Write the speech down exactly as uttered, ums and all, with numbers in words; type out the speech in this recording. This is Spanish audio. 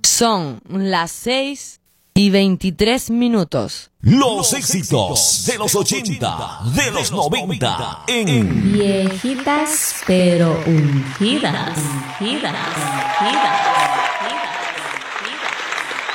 Son las seis y veintitrés minutos. Los éxitos de los ochenta, de los noventa, en Viejitas pero ungidas, ungidas, ungidas.